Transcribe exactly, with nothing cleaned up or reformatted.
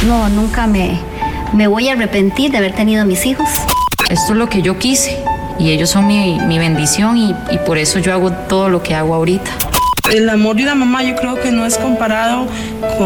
No, nunca me, me voy a arrepentir de haber tenido mis hijos. Esto es lo que yo quise y ellos son mi, mi bendición y, y por eso yo hago todo lo que hago ahorita. El amor de una mamá yo creo que no es comparado con